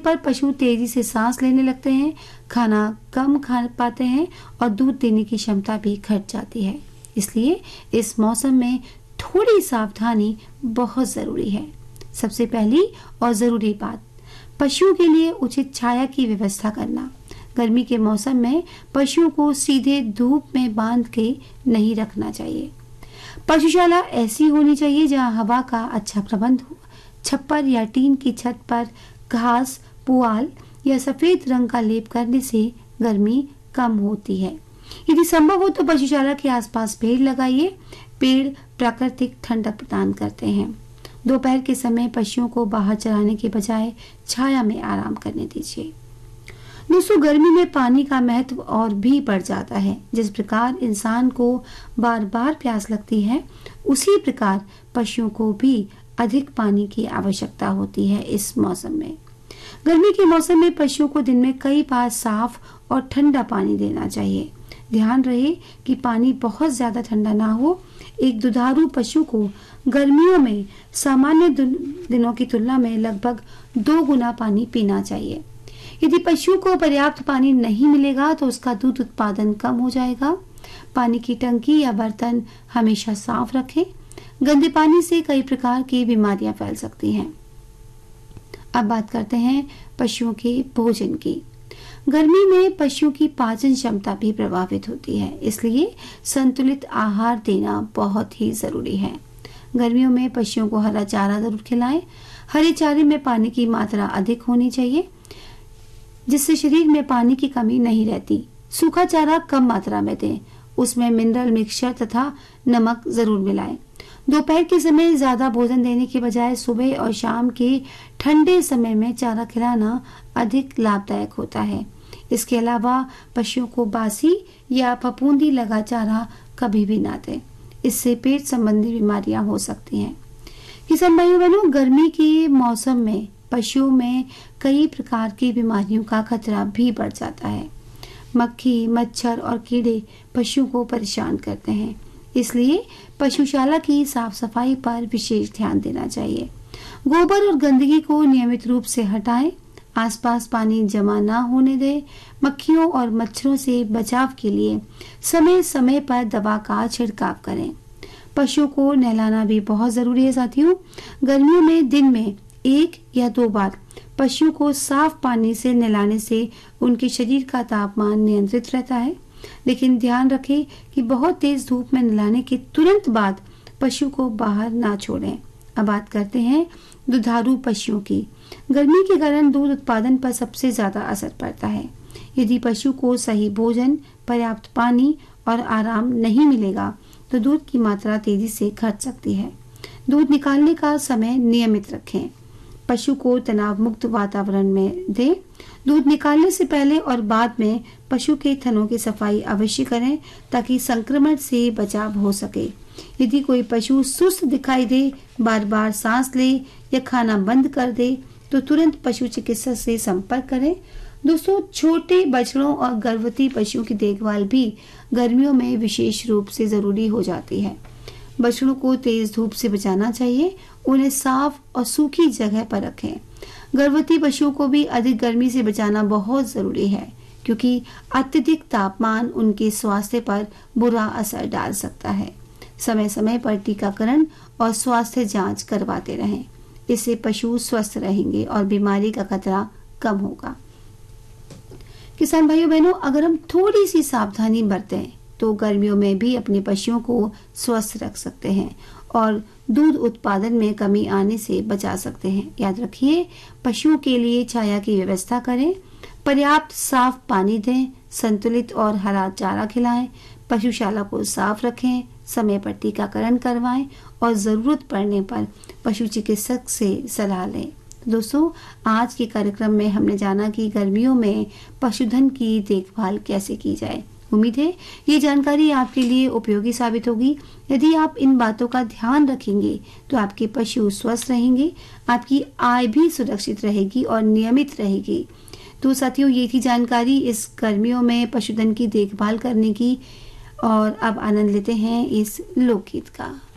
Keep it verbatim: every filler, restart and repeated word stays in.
पर पशु तेजी से सांस लेने लगते हैं, खाना कम खा पाते हैं और दूध देने की क्षमता भी घट जाती है। इसलिए इस मौसम में थोड़ी सावधानी बहुत जरूरी है। सबसे पहली और जरूरी बात, पशुओं के लिए उचित छाया की व्यवस्था करना। गर्मी के मौसम में पशुओं को सीधे धूप में बांध के नहीं रखना चाहिए। पशुशाला ऐसी होनी चाहिए जहां हवा का अच्छा प्रबंध हो। छप्पर या टीन की छत पर घास, पुआल या सफेद रंग का लेप करने से गर्मी कम होती है। यदि संभव हो तो पशुशाला के आसपास पेड़ लगाइए। पेड़ प्राकृतिक ठंडक प्रदान करते हैं। दोपहर के समय पशुओं को बाहर चराने के बजाय छाया में आराम करने दीजिए। दोस्तों, गर्मी में पानी का महत्व और भी बढ़ जाता है। जिस प्रकार इंसान को बार बार प्यास लगती है, उसी प्रकार पशुओं को भी अधिक पानी की आवश्यकता होती है। इस मौसम में गर्मी के मौसम में पशुओं को दिन में कई बार साफ और ठंडा पानी देना चाहिए। ध्यान रहे कि पानी बहुत ज्यादा ठंडा ना हो। एक दुधारू पशु को गर्मियों में सामान्य दिनों की तुलना में लगभग दो गुना पानी पीना चाहिए। यदि पशु को पर्याप्त पानी नहीं मिलेगा तो उसका दूध उत्पादन कम हो जाएगा। पानी की टंकी या बर्तन हमेशा साफ रखें। गंदे पानी से कई प्रकार की बीमारियां फैल सकती हैं। अब बात करते हैं पशुओं के भोजन की। गर्मी में पशुओं की पाचन क्षमता भी प्रभावित होती है, इसलिए संतुलित आहार देना बहुत ही जरूरी है। गर्मियों में पशुओं को हरा चारा जरूर खिलाएं। हरे चारे में पानी की मात्रा अधिक होनी चाहिए, जिससे शरीर में पानी की कमी नहीं रहती। सूखा चारा कम मात्रा में दें। उसमें मिनरल मिक्सचर तथा नमक जरूर मिलाएं। दोपहर के समय ज्यादा भोजन देने के बजाय सुबह और शाम के ठंडे समय में चारा खिलाना अधिक लाभदायक होता है। इसके अलावा पशुओं को बासी या फफूंदी लगा चारा कभी भी ना दें। इससे पेट संबंधी बीमारियां हो सकती हैं। किसान भाइयों बहनों, गर्मी के मौसम में पशुओं में कई प्रकार की बीमारियों का खतरा भी बढ़ जाता है। मक्खी, मच्छर और कीड़े पशुओं को परेशान करते हैं, इसलिए पशुशाला की साफ सफाई पर विशेष ध्यान देना चाहिए। गोबर और गंदगी को नियमित रूप से हटाएं। आसपास पानी जमा ना होने दें। मक्खियों और मच्छरों से बचाव के लिए समय समय पर दवा का छिड़काव करें। पशुओं को नहलाना भी बहुत जरूरी है साथियों। गर्मियों में दिन में एक या दो बार पशुओं को साफ पानी से नहलाने से उनके शरीर का तापमान नियंत्रित रहता है। लेकिन ध्यान रखें कि बहुत तेज धूप में नहलाने के तुरंत बाद पशु को बाहर ना छोड़ें। अब बात करते हैं दुधारू पशुओं की। गर्मी के कारण दूध उत्पादन पर सबसे ज्यादा असर पड़ता है। यदि पशु को सही भोजन, पर्याप्त पानी और आराम नहीं मिलेगा तो दूध की मात्रा तेजी से घट सकती है। दूध निकालने का समय नियमित रखें। पशु को तनाव मुक्त वातावरण में दें। दूध निकालने से पहले और बाद में पशु के थनों की सफाई अवश्य करें ताकि संक्रमण से बचाव हो सके। यदि कोई पशु सुस्त दिखाई दे, बार बार सांस ले या खाना बंद कर दे तो तुरंत पशु चिकित्सक से संपर्क करें। दोस्तों, छोटे बछड़ों और गर्भवती पशुओं की देखभाल भी गर्मियों में विशेष रूप से जरूरी हो जाती है। बछड़ों को तेज धूप से बचाना चाहिए। उन्हें साफ और सूखी जगह पर रखें। गर्भवती पशुओं को भी अधिक गर्मी से बचाना बहुत जरूरी है, क्योंकि अत्यधिक तापमान उनके स्वास्थ्य पर बुरा असर डाल सकता है। समय समय पर टीकाकरण और स्वास्थ्य जांच करवाते रहें। इससे पशु स्वस्थ रहेंगे और बीमारी का खतरा कम होगा। किसान भाइयों बहनों, अगर हम थोड़ी सी सावधानी बरतें तो गर्मियों में भी अपने पशुओं को स्वस्थ रख सकते हैं और दूध उत्पादन में कमी आने से बचा सकते हैं। याद रखिए, पशुओं के लिए छाया की व्यवस्था करें, पर्याप्त साफ पानी दें, संतुलित और हरा चारा खिलाएं, पशुशाला को साफ रखें, समय पर टीकाकरण करवाएं और जरूरत पड़ने पर पशु चिकित्सक से सलाह लें। दोस्तों, आज के कार्यक्रम में हमने जाना कि गर्मियों में पशुधन की देखभाल कैसे की जाए। उम्मीद है ये जानकारी आपके लिए उपयोगी साबित होगी। यदि आप इन बातों का ध्यान रखेंगे तो आपके पशु स्वस्थ रहेंगे, आपकी आय भी सुरक्षित रहेगी और नियमित रहेगी। तो साथियों, ये थी जानकारी इस गर्मियों में पशुधन की देखभाल करने की। और अब आनंद लेते हैं इस लोकगीत का।